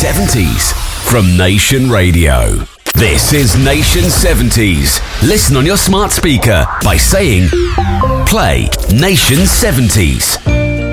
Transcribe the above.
70s from Nation Radio. This is Nation 70s. Listen on your smart speaker by saying, play Nation 70s.